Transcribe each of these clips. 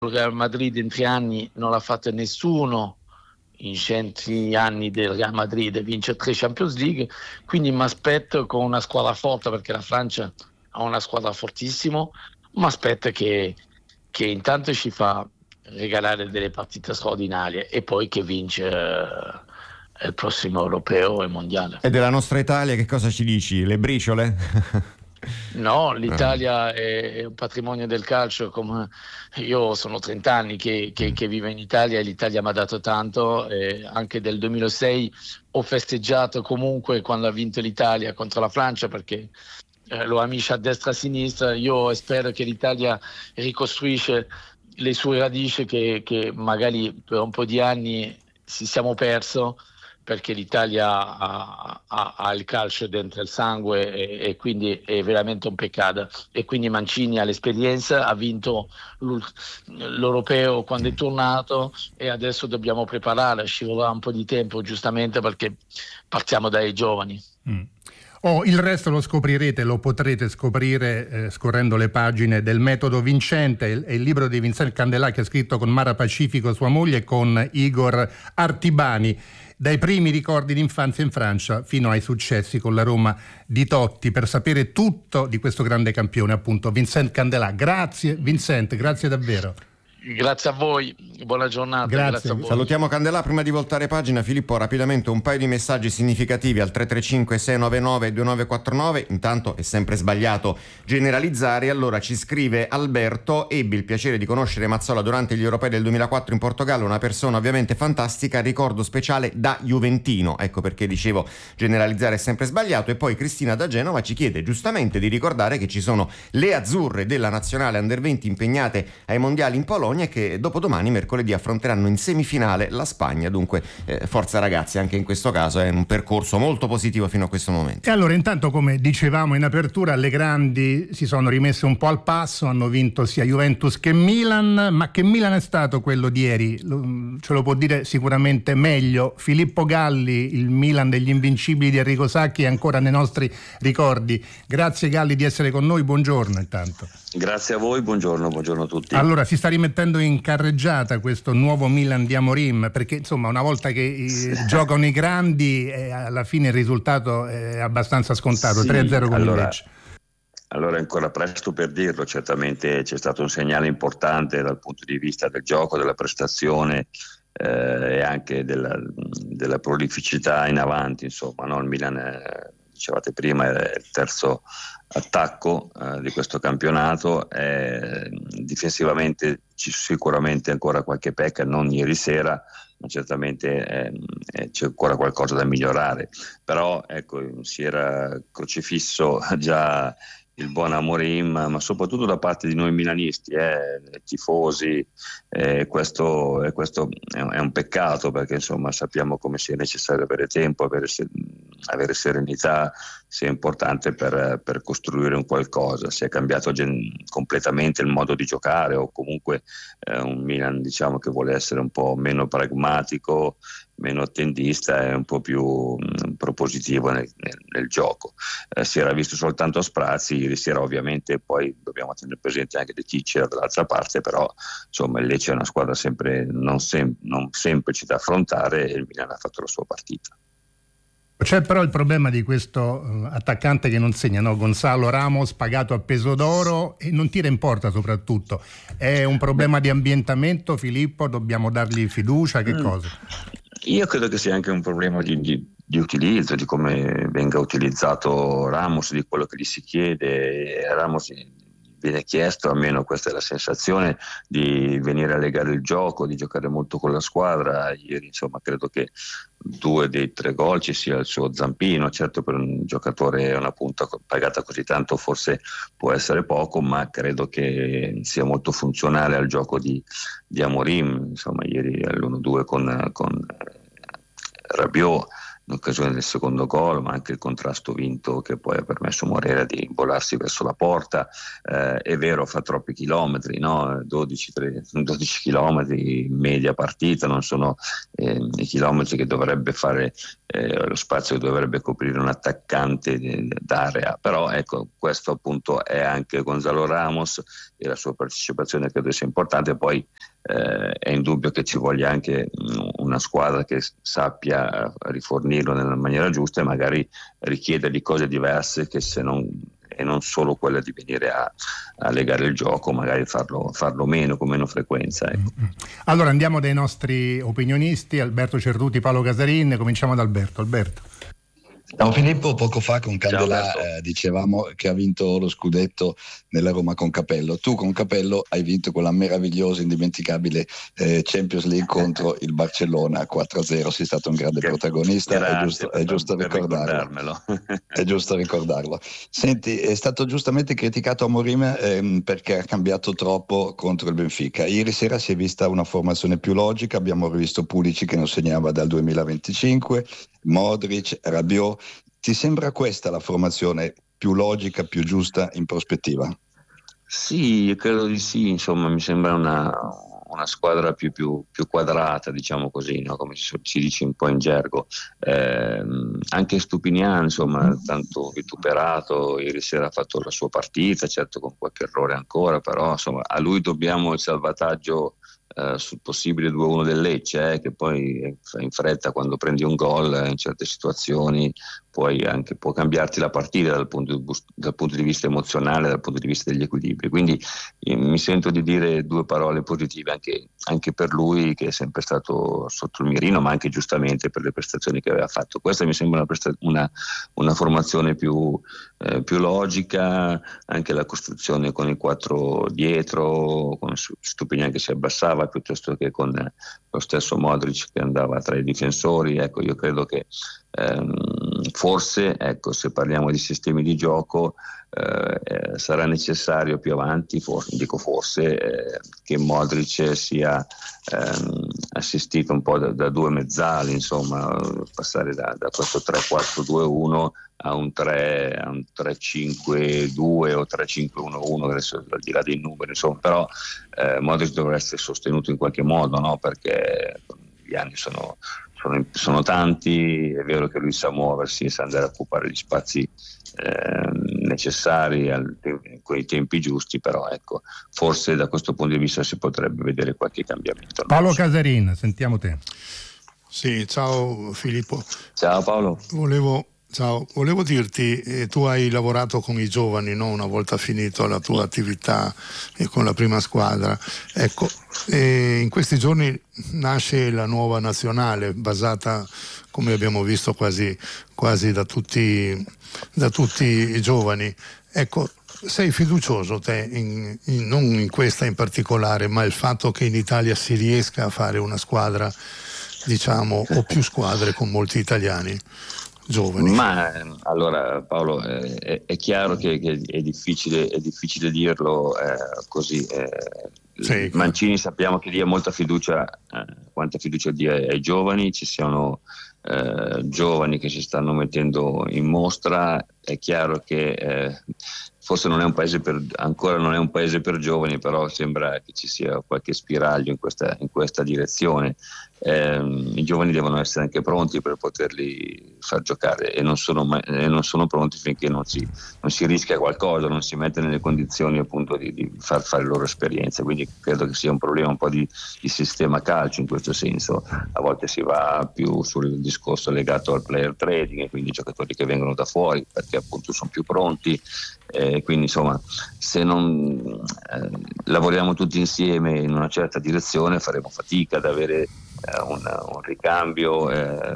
il Real Madrid in 3 anni non l'ha fatto nessuno in 100 anni del Real Madrid, vince 3 Champions League, quindi mi aspetto con una squadra forte, perché la Francia ha una squadra fortissima, mi aspetto che intanto ci fa regalare delle partite straordinarie e poi che vince il prossimo europeo e mondiale. E della nostra Italia che cosa ci dici? Le briciole? No, l'Italia è un patrimonio del calcio. Come io sono 30 anni che vivo in Italia e l'Italia mi ha dato tanto. Anche del 2006 ho festeggiato comunque quando ha vinto l'Italia contro la Francia, perché lo amici a destra e a sinistra. Io spero che l'Italia ricostruisce le sue radici che magari per un po' di anni ci siamo perso, perché l'Italia ha il calcio dentro il sangue e quindi è veramente un peccato. E quindi Mancini ha l'esperienza, ha vinto l'Europeo quando è tornato e adesso dobbiamo preparare, scivola un po' di tempo giustamente perché partiamo dai giovani. Il resto lo scoprirete, lo potrete scoprire scorrendo le pagine del Metodo Vincente, è il libro di Vincent Candelà che ha scritto con Mara Pacifico, sua moglie, e con Igor Artibani. Dai primi ricordi d'infanzia in Francia fino ai successi con la Roma di Totti, per sapere tutto di questo grande campione, appunto, Vincent Candelà. Grazie Vincent, grazie davvero. Grazie a voi, buona giornata. Grazie a voi. Salutiamo Candelà. Prima di voltare pagina, Filippo, rapidamente un paio di messaggi significativi al 335 699 2949. Intanto è sempre sbagliato generalizzare. Allora ci scrive Alberto: ebbi il piacere di conoscere Mazzola durante gli europei del 2004 in Portogallo, una persona ovviamente fantastica, ricordo speciale da juventino. Ecco perché dicevo generalizzare è sempre sbagliato. E poi Cristina da Genova ci chiede giustamente di ricordare che ci sono le azzurre della nazionale Under 20 impegnate ai mondiali in Polonia, che dopodomani, mercoledì, affronteranno in semifinale la Spagna. Dunque forza ragazzi, anche in questo caso è un percorso molto positivo fino a questo momento. E allora intanto, come dicevamo in apertura, le grandi si sono rimesse un po' al passo, hanno vinto sia Juventus che Milan. Ma che Milan è stato quello di ieri? Ce lo può dire sicuramente meglio Filippo Galli. Il Milan degli invincibili di Enrico Sacchi è ancora nei nostri ricordi. Grazie Galli di essere con noi, buongiorno intanto. Grazie a voi, buongiorno a tutti. Allora, si sta rimettendo in carreggiata questo nuovo Milan di Amorim, perché insomma una volta che giocano i grandi alla fine il risultato è abbastanza scontato, sì, 3-0 con il Lecce. Allora è ancora presto per dirlo, certamente c'è stato un segnale importante dal punto di vista del gioco, della prestazione e anche della prolificità in avanti, insomma, no? Il Milan, dicevate prima, è il terzo attacco di questo campionato. Difensivamente sicuramente ancora qualche pecca, non ieri sera, ma certamente c'è ancora qualcosa da migliorare. Però ecco, si era crocifisso già il buon Amorim, ma soprattutto da parte di noi milanisti, tifosi, questo è un peccato, perché insomma sappiamo come sia necessario avere tempo, avere serenità, sia importante per costruire un qualcosa. Si è cambiato completamente il modo di giocare, o comunque un Milan, diciamo, che vuole essere un po' meno pragmatico, meno attendista e un po' più propositivo nel gioco. Si era visto soltanto a sprazzi ieri sera, ovviamente poi dobbiamo tenere presente anche De Ticcia dall'altra parte, però insomma il Lecce è una squadra sempre non semplice da affrontare e il Milan ha fatto la sua partita. C'è però il problema di questo attaccante che non segna, no? Gonzalo Ramos, pagato a peso d'oro e non tira in porta soprattutto. È un problema di ambientamento, Filippo? Dobbiamo dargli fiducia? Che cosa? Io credo che sia anche un problema di utilizzo, di come venga utilizzato Ramos, di quello che gli si chiede. Ramos viene chiesto, almeno questa è la sensazione, di venire a legare il gioco, di giocare molto con la squadra. Ieri insomma credo che 2 dei 3 gol ci sia il suo zampino. Certo, per un giocatore una punta pagata così tanto forse può essere poco, ma credo che sia molto funzionale al gioco di Amorim. Insomma ieri all'1-2 con Rabiot in occasione del secondo gol, ma anche il contrasto vinto che poi ha permesso a Morera di volarsi verso la porta. È vero, fa troppi chilometri, no? 12 chilometri in media partita, non sono i chilometri che dovrebbe fare, lo spazio che dovrebbe coprire un attaccante d'area, però ecco, questo appunto è anche Gonzalo Ramos e la sua partecipazione credo sia importante. Poi è indubbio che ci voglia anche una squadra che sappia rifornirlo nella maniera giusta e magari richiedergli cose diverse e non solo quella di venire a legare il gioco, magari farlo meno, con meno frequenza, ecco. Allora andiamo dai nostri opinionisti, Alberto Cerruti, Paolo Casarin. Cominciamo da Alberto. Ciao Filippo, poco fa con Candelà dicevamo che ha vinto lo scudetto nella Roma con Capello. Tu con Capello hai vinto quella meravigliosa, indimenticabile Champions League contro il Barcellona 4-0, sei stato un grande protagonista. Grazie, è giusto ricordarlo. È giusto ricordarlo. Senti, è stato giustamente criticato Amorim perché ha cambiato troppo contro il Benfica. Ieri sera si è vista una formazione più logica, abbiamo rivisto Pulisic che non segnava dal 2025, Modric, Rabiot. Ti sembra questa la formazione più logica, più giusta in prospettiva? Sì, io credo di sì, insomma mi sembra una squadra più quadrata, diciamo così, no? Come si dice un po' in gergo. Anche Stupinian, insomma, tanto vituperato, ieri sera ha fatto la sua partita, certo con qualche errore ancora, però insomma a lui dobbiamo il salvataggio sul possibile 2-1 del Lecce, che poi in fretta, quando prendi un gol in certe situazioni può cambiarti la partita dal punto di vista emozionale, dal punto di vista degli equilibri. Quindi mi sento di dire due parole positive anche per lui, che è sempre stato sotto il mirino, ma anche giustamente per le prestazioni che aveva fatto. Questa mi sembra una formazione più logica, anche la costruzione con i 4 dietro, con Stupinian che si abbassava piuttosto che con lo stesso Modric che andava tra i difensori. Ecco, io credo che forse, ecco, se parliamo di sistemi di gioco, sarà necessario più avanti, forse che Modric sia assistito un po' da due mezzali, insomma, passare da questo 3-4-2-1 a un 3-5-2 o 3-5-1-1, adesso al di là dei numeri, insomma, però Modric dovrà essere sostenuto in qualche modo, no? Perché gli anni sono tanti, è vero che lui sa muoversi e sa andare a occupare gli spazi necessari con i tempi giusti, però ecco, forse da questo punto di vista si potrebbe vedere qualche cambiamento. Paolo Casarin, sentiamo te. Sì, ciao Filippo. Ciao Paolo. Volevo dirti, tu hai lavorato con i giovani, no? Una volta finito la tua attività con la prima squadra. Ecco, in questi giorni nasce la nuova nazionale, basata, come abbiamo visto, quasi da tutti i giovani. Ecco, sei fiducioso te, non in questa in particolare, ma il fatto che in Italia si riesca a fare una squadra, diciamo, o più squadre con molti italiani giovani? Ma allora Paolo, è chiaro che è difficile dirlo così. Sì, Mancini sappiamo che dia molta fiducia, quanta fiducia dia ai giovani, ci sono giovani che si stanno mettendo in mostra. È chiaro che forse ancora non è un paese per giovani, però sembra che ci sia qualche spiraglio in questa direzione. I giovani devono essere anche pronti per poterli far giocare e non sono pronti finché non si rischia qualcosa, non si mette nelle condizioni appunto di far fare loro esperienze. Quindi credo che sia un problema un po' di sistema calcio in questo senso. A volte si va più sul discorso legato al player trading, e quindi giocatori che vengono da fuori perché appunto sono più pronti. Quindi insomma, se non lavoriamo tutti insieme in una certa direzione, faremo fatica ad avere un ricambio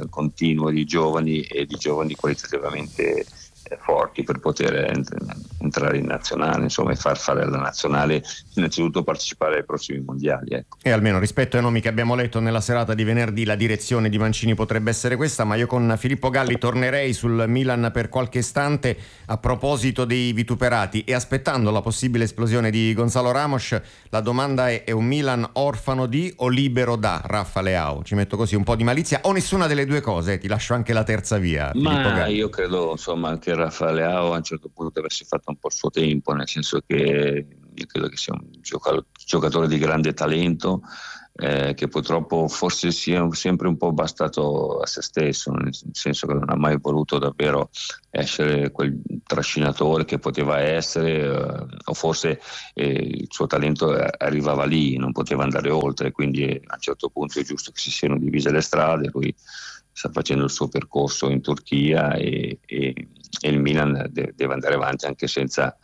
continuo di giovani e di giovani qualitativamente forti per poter entrare in nazionale, insomma, e far fare alla nazionale innanzitutto partecipare ai prossimi mondiali, ecco. E almeno rispetto ai nomi che abbiamo letto nella serata di venerdì, la direzione di Mancini potrebbe essere questa, ma io con Filippo Galli tornerei sul Milan per qualche istante a proposito dei vituperati, e aspettando la possibile esplosione di Gonzalo Ramos, la domanda è un Milan orfano di o libero da Rafa Leao? Ci metto così un po' di malizia, o nessuna delle due cose? Ti lascio anche la terza via, Filippo Galli. Io credo, insomma, che Rafa Leao a un certo punto avesse fatto un po' il suo tempo, nel senso che io credo che sia un giocatore di grande talento, che purtroppo forse sia sempre un po' bastato a se stesso, nel senso che non ha mai voluto davvero essere quel trascinatore che poteva essere, o forse il suo talento arrivava lì, non poteva andare oltre, quindi a un certo punto è giusto che si siano divise le strade. Lui sta facendo il suo percorso in Turchia e il Milan deve andare avanti anche senza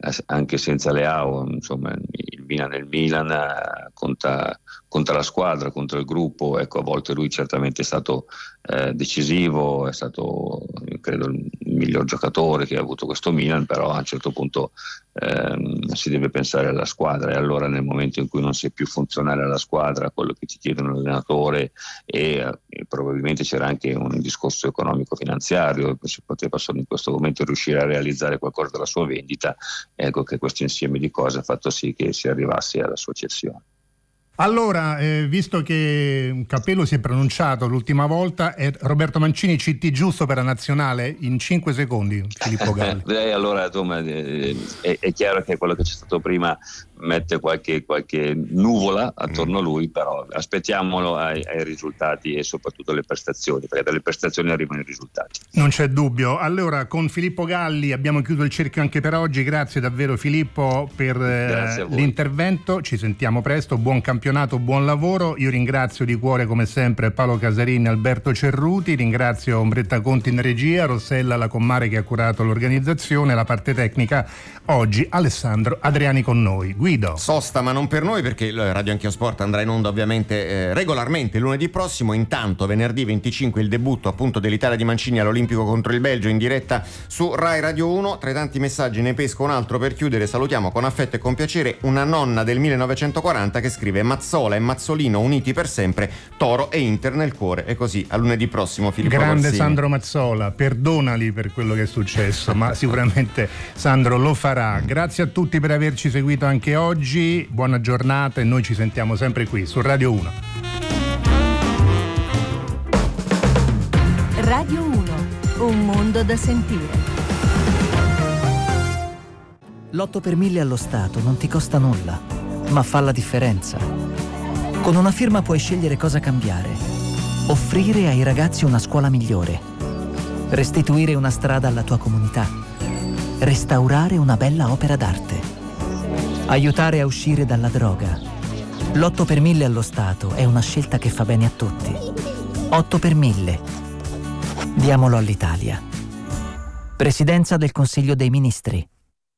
Leao. Insomma, il Milan è il Milan, conta la squadra, conta il gruppo. Ecco, a volte lui certamente è stato decisivo, è stato, credo, il miglior giocatore che ha avuto questo Milan, però a un certo punto si deve pensare alla squadra, e allora nel momento in cui non sei più funzionale alla squadra, quello che ti chiede un allenatore, e probabilmente c'era anche un discorso economico-finanziario, si poteva solo in questo momento riuscire a realizzare qualcosa della sua vendita, ecco che questo insieme di cose ha fatto sì che si arrivasse alla sua cessione. Allora, visto che Capello si è pronunciato l'ultima volta, è Roberto Mancini CT giusto per la nazionale in 5 secondi, Filippo Galli. Allora, insomma, è chiaro che quello che c'è stato prima mette qualche nuvola attorno a lui, però aspettiamolo ai risultati e soprattutto alle prestazioni, perché dalle prestazioni arrivano i risultati. Non c'è dubbio. Allora, con Filippo Galli abbiamo chiuso il cerchio anche per oggi. Grazie davvero, Filippo, per l'intervento. Ci sentiamo presto, buon campionato, buon lavoro. Io ringrazio di cuore come sempre Paolo Casarini e Alberto Cerruti, ringrazio Ombretta Conti in regia, Rossella la Commare che ha curato l'organizzazione, la parte tecnica oggi Alessandro Adriani con noi. Guido. Sosta ma non per noi, perché Radio Anch'io Sport andrà in onda ovviamente regolarmente lunedì prossimo. Intanto venerdì 25 il debutto appunto dell'Italia di Mancini all'Olimpico contro il Belgio in diretta su Rai Radio 1. Tra i tanti messaggi ne pesco un altro per chiudere. Salutiamo con affetto e con piacere una nonna del 1940 che scrive: Mazzola e Mazzolino uniti per sempre, Toro e Inter nel cuore. E così a lunedì prossimo, Filippo Grande Corsini. Sandro Mazzola, perdonali per quello che è successo, ma sicuramente Sandro lo farà. Grazie a tutti per averci seguito anche oggi, buona giornata e noi ci sentiamo sempre qui su Radio 1. Radio 1, un mondo da sentire. L'8 per 1000 allo Stato non ti costa nulla, ma fa la differenza. Con una firma puoi scegliere cosa cambiare, offrire ai ragazzi una scuola migliore, restituire una strada alla tua comunità, restaurare una bella opera d'arte, aiutare a uscire dalla droga. L'8 per 1000 allo Stato è una scelta che fa bene a tutti. 8 per 1000. Diamolo all'Italia. Presidenza del Consiglio dei Ministri.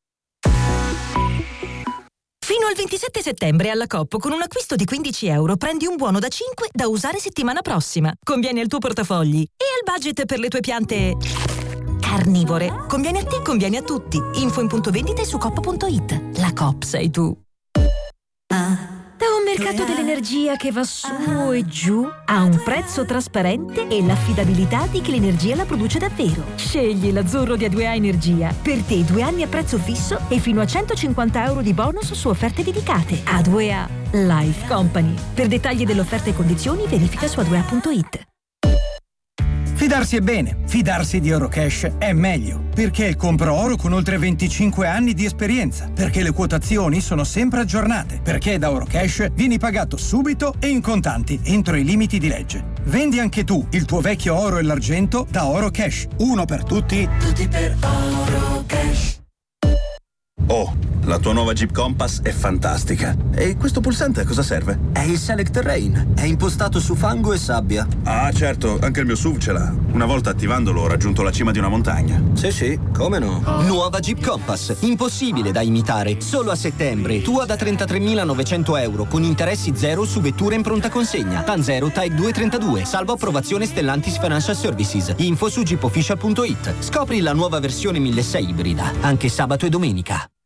Fino al 27 settembre alla Coop con un acquisto di €15 prendi un buono da 5 da usare settimana prossima. Conviene al tuo portafogli e al budget per le tue piante carnivore. Conviene a te, conviene a tutti. Info in punto vendita e su coop.it. La Coop sei tu. Da un mercato dell'energia che va su e giù a un prezzo trasparente e l'affidabilità di chi l'energia la produce davvero. Scegli l'azzurro di A2A Energia. Per te 2 anni a prezzo fisso e fino a €150 di bonus su offerte dedicate. A2A Life Company. Per dettagli dell'offerta e condizioni verifica su a2a.it. Fidarsi è bene, fidarsi di Eurocash è meglio, perché compro oro con oltre 25 anni di esperienza, perché le quotazioni sono sempre aggiornate, perché da Eurocash vieni pagato subito e in contanti entro i limiti di legge. Vendi anche tu il tuo vecchio oro e l'argento da Eurocash. Uno per tutti, tutti per Eurocash. Oh, La tua nuova Jeep Compass è fantastica. E questo pulsante a cosa serve? È il Select Terrain. È impostato su fango e sabbia. Ah, certo, anche il mio SUV ce l'ha. Una volta attivandolo ho raggiunto la cima di una montagna. Sì, come no? Nuova Jeep Compass. Impossibile da imitare. Solo a settembre. Tua da 33.900 euro con interessi zero su vetture in pronta consegna. TAN 0 Type 232. Salvo approvazione Stellantis Financial Services. Info su jeepofficial.it. Scopri la nuova versione 1600 ibrida. Anche sabato e domenica.